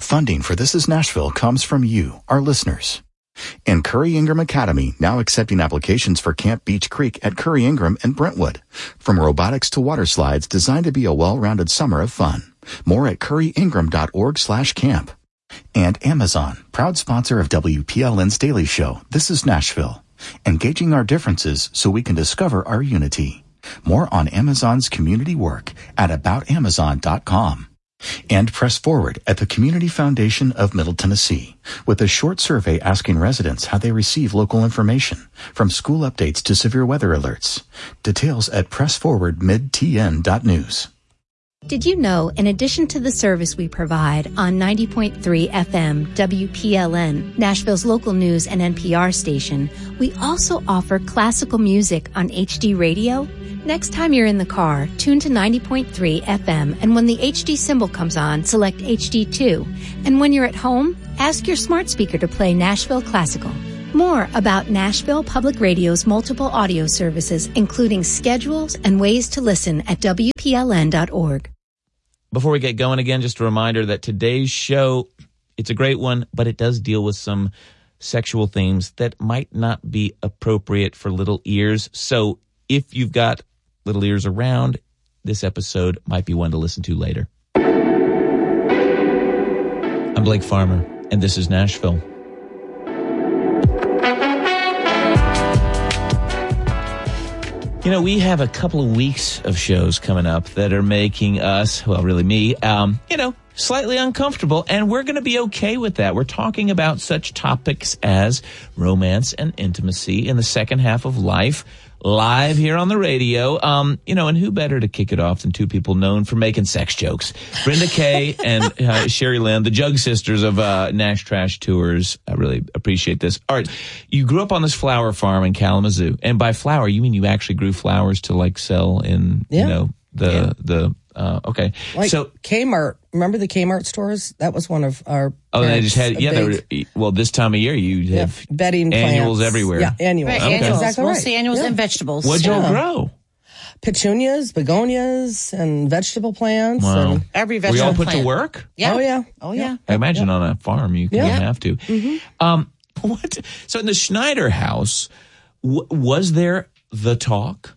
Funding for This Is Nashville comes from you, our listeners. And Curry Ingram Academy, now accepting applications for Camp Beach Creek at Curry Ingram and Brentwood. From robotics to water slides, designed to be a well-rounded summer of fun. More at curryingram.org/camp. And Amazon, proud sponsor of WPLN's Daily Show, This Is Nashville. Engaging our differences so we can discover our unity. More on Amazon's community work at aboutamazon.com. And Press Forward at the Community Foundation of Middle Tennessee with a short survey asking residents how they receive local information, from school updates to severe weather alerts. Details at pressforwardmidtn.news. Did you know, in addition to the service we provide on 90.3 FM WPLN, Nashville's local news and NPR station, we also offer classical music on HD radio? Next time you're in the car, tune to 90.3 FM, and when the HD symbol comes on, select HD2. And when you're at home, ask your smart speaker to play Nashville Classical. More about Nashville Public Radio's multiple audio services, including schedules and ways to listen at WPLN.org. Before we get going again, just a reminder that today's show, it's a great one, but it does deal with some sexual themes that might not be appropriate for little ears. So if you've got little ears around, this episode might be one to listen to later. I'm Blake Farmer, and this is Nashville. You know, we have a couple of weeks of shows coming up that are making us, well, really me, slightly uncomfortable, and we're going to be okay with that. We're talking about such topics as romance and intimacy in the second half of life, live here on the radio. And who better to kick it off than two people known for making sex jokes? Brenda Kay and Sherry Lynn, the Jug Sisters of Nash Trash Tours. I really appreciate this. All right, you grew up on this flower farm in Kalamazoo, and by flower, you mean you actually grew flowers to sell in, okay. So Kmart, remember the Kmart stores? That was one of our. Oh, they just had, this time of year you have bedding annuals plants. everywhere. Yeah, annuals. Right, okay. annuals. Exactly We'll right. see annuals and vegetables. What'd you grow? Petunias, begonias, and vegetable plants. Wow. And Every Were vegetable you all put plant. to work? Yeah. Oh, yeah. I imagine on a farm you kind of have to. Mm-hmm. What? So in the Schneider house, was there the talk?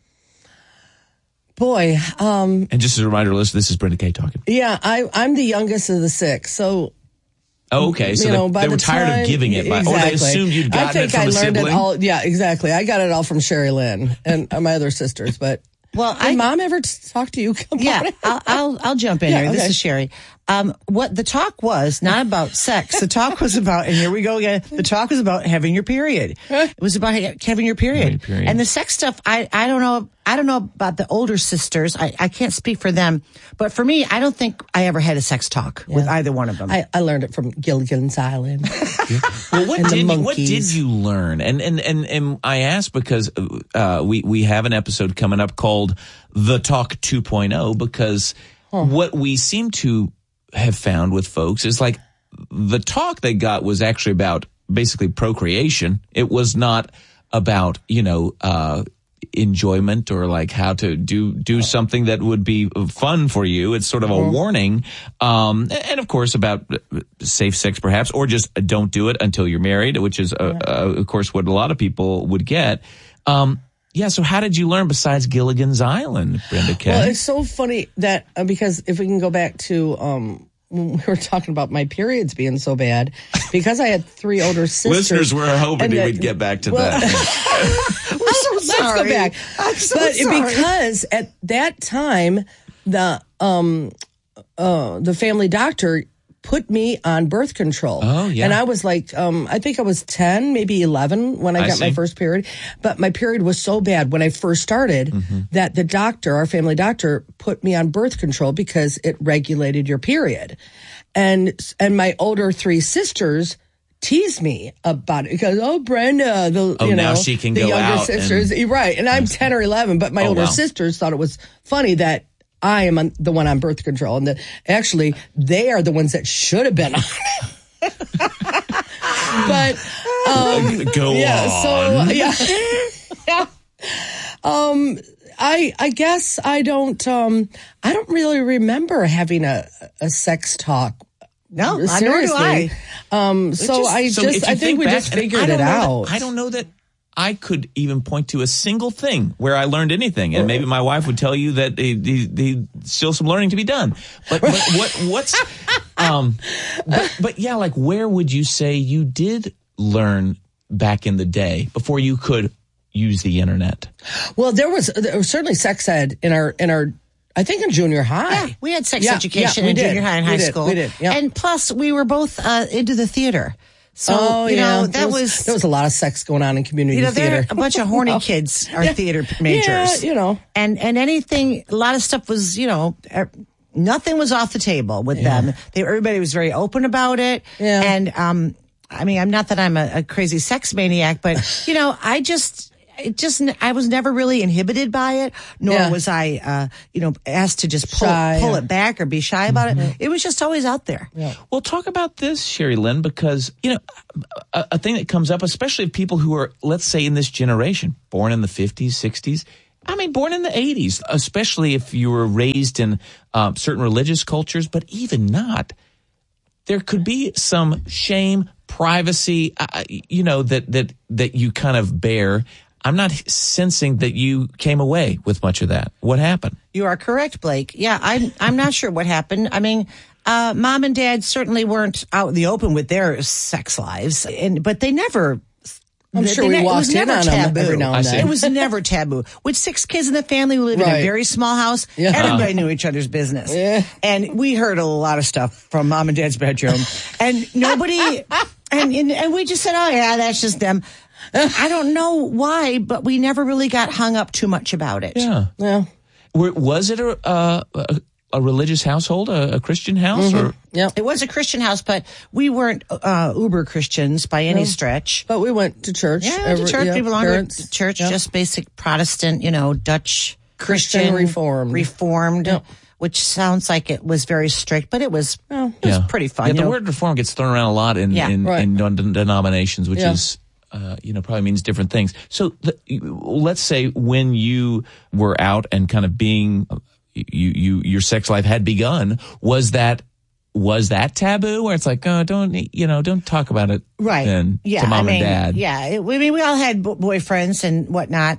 Boy. And just as a reminder, listen, this is Brenda Kay talking. Yeah, I'm the youngest of the six, so. Oh, okay, so they were tired of giving it, or they assumed you'd gotten it from a sibling? It all. Yeah, exactly. I got it all from Sherry Lynn and my other sisters. But did Mom ever talk to you? I'll jump in here. Okay. This is Sherry. What the talk was not about sex. The talk was about, and here we go again. The talk was about having your period. It was about having your period. And the sex stuff, I don't know. I don't know about the older sisters. I can't speak for them. But for me, I don't think I ever had a sex talk with either one of them. I learned it from Gilligan's Island. Well, what did you learn? And I ask because we have an episode coming up called The Talk 2.0 because what we seem to have found with folks is the talk they got was actually about basically procreation. It was not about, enjoyment or how to do something that would be fun for you. It's sort of a warning. And of course about safe sex perhaps, or just don't do it until you're married, which is, of course, what a lot of people would get. So how did you learn besides Gilligan's Island, Brenda Kay? Well, it's so funny that, because if we can go back to, when we were talking about my periods being so bad, because I had three older sisters. Listeners were hoping you would get back to that. We're so sorry. Let's go back. I'm so sorry. Because at that time, the family doctor put me on birth control. Oh, yeah. And I was I think I was 10, maybe 11 when I got my first period. But my period was so bad when I first started that the doctor, our family doctor, put me on birth control because it regulated your period. And my older three sisters teased me about it because, Brenda, now she can the go younger out sisters, right. And I'm 10 or 11, but my older sisters thought it was funny that I am the one on birth control, and actually they are the ones that should have been on it. But go on. I guess I don't really remember having a sex talk No, seriously. Nor do I. I think we just figured it out. I don't know that I could even point to a single thing where I learned anything, and maybe my wife would tell you that still some learning to be done. But yeah, like where would you say you did learn back in the day before you could use the internet? Well, there was certainly sex ed in our. I think in junior high. Yeah, we had sex education in junior high and high school. We did. Yeah. And plus, we were both into the theater. So, there was a lot of sex going on in community theater. A bunch of horny kids are theater majors. Yeah, And anything, a lot of stuff was, nothing was off the table with them. Everybody was very open about it. Yeah. And, I'm not that I'm a crazy sex maniac, but, I was never really inhibited by it, nor was I, asked to just pull it back or be shy about it. It was just always out there. Yeah. Well, talk about this, Sherry Lynn, because, a thing that comes up, especially of people who are, let's say, in this generation, born in the 50s, 60s, born in the 80s, especially if you were raised in certain religious cultures, but even not, there could be some shame, privacy, that you kind of bear. I'm not sensing that you came away with much of that. What happened? You are correct, Blake. Yeah, I'm not sure what happened. Mom and Dad certainly weren't out in the open with their sex lives, but they never. I'm sure we walked in on them every now and then. It was never taboo. With 6 kids in the family, we lived in a very small house. Yeah. Everybody knew each other's business. Yeah. And we heard a lot of stuff from Mom and Dad's bedroom. And nobody, and we just said, oh yeah, that's just them. I don't know why, but we never really got hung up too much about it. Yeah. Was it a religious household, a Christian house? Mm-hmm. Or? Yeah. It was a Christian house, but we weren't uber Christians by any stretch. But we went to church. Yeah, to church. We belonged to church, just basic Protestant, Dutch Christian Reformed. Yep. Which sounds like it was very strict, but it was pretty fun. Yeah, the word reform gets thrown around a lot in denominations, which is... probably means different things. So let's say when you were out and kind of being, your sex life had begun, was that taboo where it's like, oh, don't talk about it right. then to mom and dad? Yeah. We all had boyfriends and whatnot.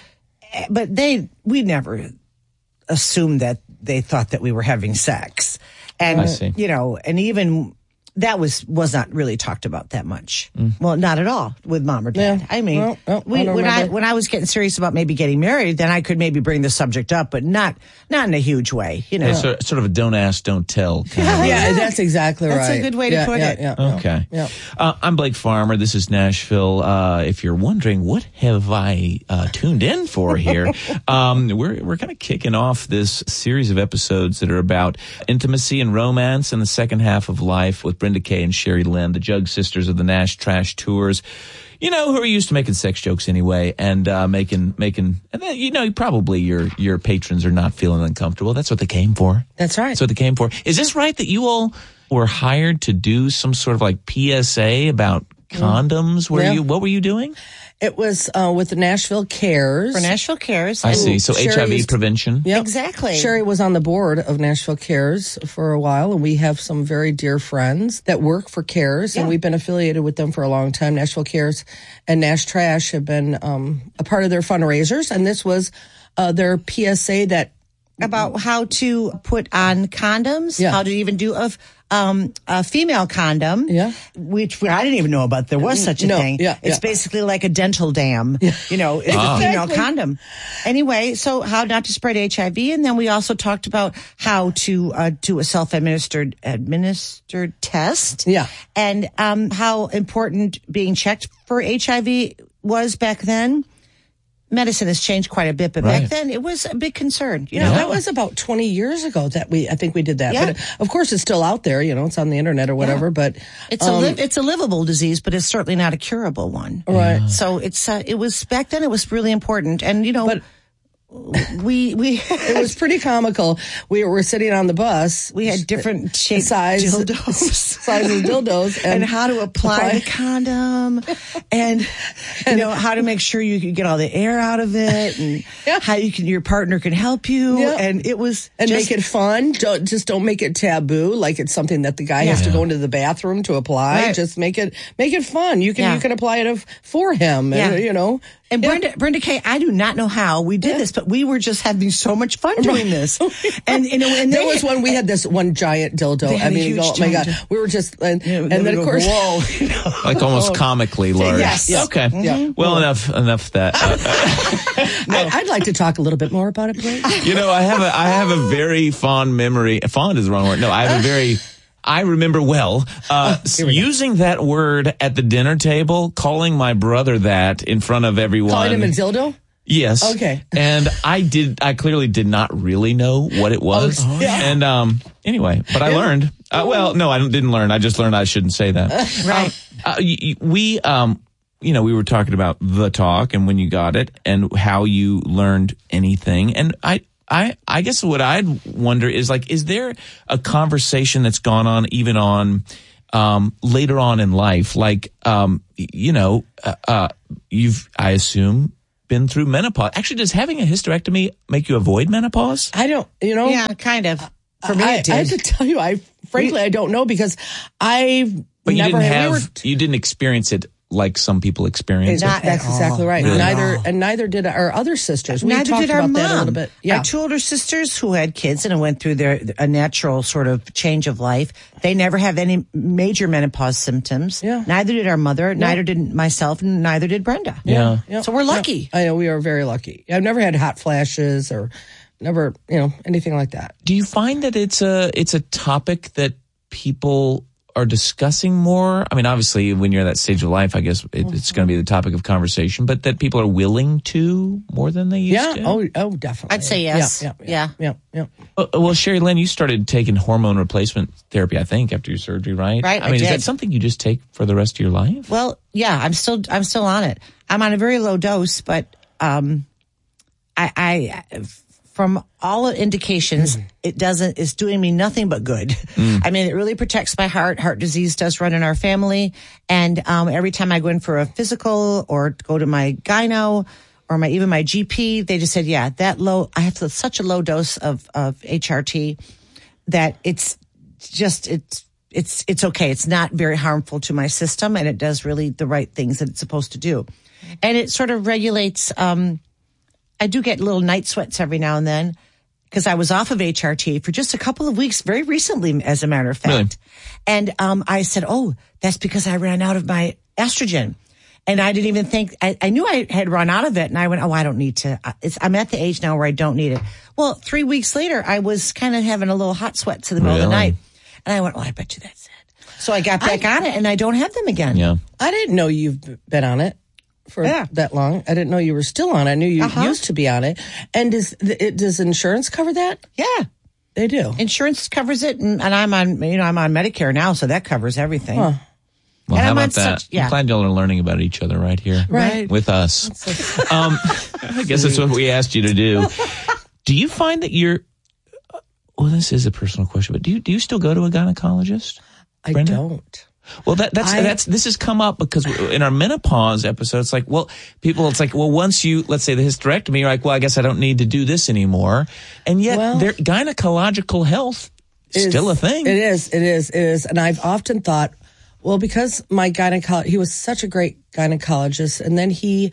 But we never assumed that they thought that we were having sex. And, I see. And even that was not really talked about that much. Well, not at all with mom or dad. Yeah. When I was getting serious about maybe getting married, then I could maybe bring the subject up, but not in a huge way. Sort of a don't ask, don't tell. Yeah, that's exactly right. That's a good way to put it. Yeah. Okay. Yeah. I'm Blake Farmer. This is Nashville. If you're wondering what have I tuned in for here, we're kind of kicking off this series of episodes that are about intimacy and romance in the second half of life with Brenda Kay and Sherry Lynn, the Jug Sisters of the Nash Trash Tours, who are used to making sex jokes anyway, and making, and then, probably your patrons are not feeling uncomfortable. That's what they came for. That's right. That's what they came for. Is this right that you all were hired to do some sort of like PSA about condoms? What were you doing? It was with the Nashville Cares. For Nashville Cares. I see. So HIV prevention. Yep. Exactly. Sherry was on the board of Nashville Cares for a while, and we have some very dear friends that work for Cares, and we've been affiliated with them for a long time. Nashville Cares and Nash Trash have been a part of their fundraisers, and this was their PSA that about how to put on condoms, how to even do a female condom, which I didn't even know about. There was such a thing. It's basically like a dental dam, it's a female condom. Anyway, so how not to spread HIV. And then we also talked about how to do a self-administered test. Yeah. And how important being checked for HIV was back then. Medicine has changed quite a bit, but back then it was a big concern. That was about 20 years ago that I think we did that. Yeah. But of course, it's still out there. It's on the internet or whatever. Yeah. But it's a livable disease, but it's certainly not a curable one. Right. So it was back then. It was really important, and But it was pretty comical. We were sitting on the bus. We had different sizes dildos, and how to apply the condom, and how to make sure you can get all the air out of it, and how your partner can help you, and it was make it fun. Don't make it taboo, like it's something that the guy has to go into the bathroom to apply. Right. Just make it fun. You can apply it for him, And Brenda Kay, I do not know how we did this, but we were just having so much fun doing this. And there was when we had this one giant dildo. I mean, oh my God, we were just and then of course, whoa, like almost comically large. Yes. Okay. Mm-hmm. Well, enough that. I'd like to talk a little bit more about it, please. I have a very fond memory. Fond is the wrong word. No, I remember well using that word at the dinner table, calling my brother that in front of everyone. Calling him a dildo? Yes. Okay. And I clearly did not really know what it was. Oh, yeah. And anyway, but I learned. No, I didn't learn. I just learned I shouldn't say that. Right. We were talking about the talk and when you got it and how you learned anything. And I guess what I'd wonder is is there a conversation that's gone on even on later on in life? You've, I assume, been through menopause. Actually, does having a hysterectomy make you avoid menopause? I don't, Yeah, kind of. For me, it did. I have to tell you, I don't know because you didn't experience it like some people experience it. That's exactly right. Really? Neither did our other sisters. We talked about mom. that a little bit. Yeah. Our two older sisters who had kids and went through a natural sort of change of life. They never have any major menopause symptoms. Yeah. Neither did our mother. Yeah. Neither did myself. And neither did Brenda. Yeah. So we're lucky. Yeah. I know we are very lucky. I've never had hot flashes or never, anything like that. Do you find that it's a topic that people are discussing more? I mean, obviously, when you're at that stage of life, I guess it's going to be the topic of conversation, but that people are willing to more than they used to? Oh, definitely. I'd say yes. Yeah. Well, Sherry Lynn, you started taking hormone replacement therapy, I think, after your surgery, right? Right, I mean, is that something you just take for the rest of your life? Well, yeah, I'm still on it. I'm on a very low dose, but I from all indications, it's doing me nothing but good. I mean, it really protects my heart. Heart disease does run in our family. And every time I go in for a physical or go to my gyno or even my GP, they just said, I have such a low dose of HRT that it's okay. It's not very harmful to my system, and it does really the right things that it's supposed to do. And it sort of regulates, I do get little night sweats every now and then because I was off of HRT for just a couple of weeks very recently, as a matter of fact. Really? And I said, that's because I ran out of my estrogen. And I didn't even think, I knew I had run out of it. And I went, I don't need to. I'm at the age now where I don't need it. Well, 3 weeks later, I was kind of having a little hot sweats in the middle of the night. And I went, I bet you that's it. So I got back on it and I don't have them again. Yeah. I didn't know you've been on it for that long. I didn't know you were still on it. I knew you used to be on it. And does insurance cover that? Yeah, they do. Insurance covers it, and I'm on Medicare now, so that covers everything. Huh. Well, and how about that? I'm glad y'all are learning about each other right here, with us. I guess that's what we asked you to do. Do you find that you're? Well, this is a personal question, but do you still go to a gynecologist, Brenda? I don't. Well, this has come up because in our menopause episode, it's like, once you, let's say the hysterectomy, you're like, well, I guess I don't need to do this anymore. And yet gynecological health is still a thing. It is. And I've often thought, well, because my gynecologist, he was such a great gynecologist, and then he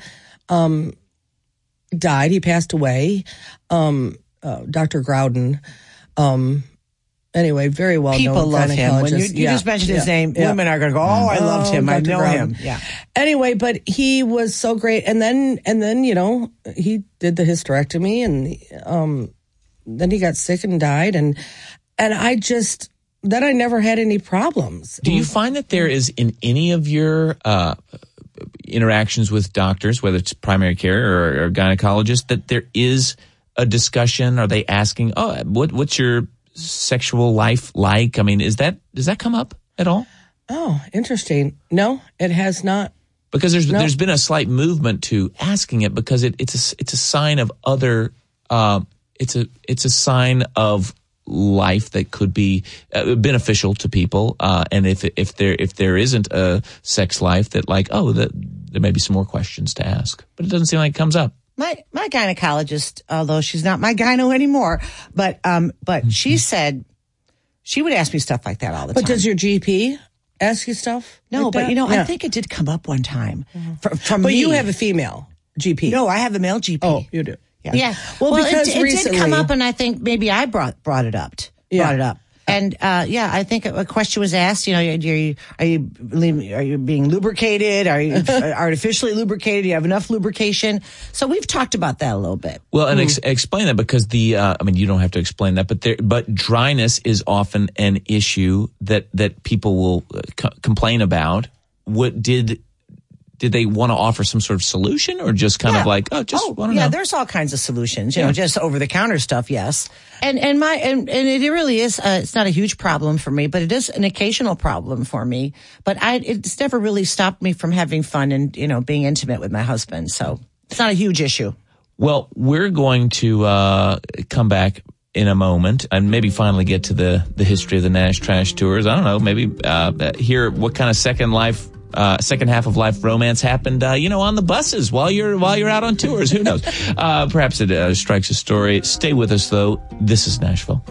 died, he passed away, Dr. Grouden, anyway, very well known. People love him. When you just mentioned his name, women are going to go, I loved him. I know him. Yeah. Anyway, but he was so great. And then, he did the hysterectomy, and then he got sick and died. And I never had any problems. Do you find that there is in any of your interactions with doctors, whether it's primary care or gynecologist, that there is a discussion? Are they asking, what's your sexual life like? I mean, does that come up at all? Oh, interesting. No, it has not. Because there's been a slight movement to asking it because it's a sign of other it's a sign of life that could be beneficial to people. And if there isn't a sex life, that there may be some more questions to ask. But it doesn't seem like it comes up. My gynecologist, although she's not my gyno anymore, but she said she would ask me stuff like that all the time. But does your GP ask you stuff? No, like but that? I think it did come up one time. From but me. you have a female GP. No, I have the male GP. Oh, you do. Yeah. Well, because it recently did come up, and I think maybe I brought it up. Yeah. Brought it up. And I think a question was asked. Are you being lubricated? Are you artificially lubricated? Do you have enough lubrication? So we've talked about that a little bit. Well, and explain that, because you don't have to explain that, but dryness is often an issue that people will complain about. What did they want to offer some sort of solution, or just kind of like, want to know? There's all kinds of solutions, just over the counter stuff. Yes. And it really is, it's not a huge problem for me, but it is an occasional problem for me. But it's never really stopped me from having fun and, being intimate with my husband. So it's not a huge issue. Well, we're going to, come back in a moment and maybe finally get to the history of the Nash Trash Tours. I don't know, maybe, hear what kind of second half of life romance happened, on the buses while you're out on tours. Who knows? Perhaps it strikes a story. Stay with us, though. This is Nashville.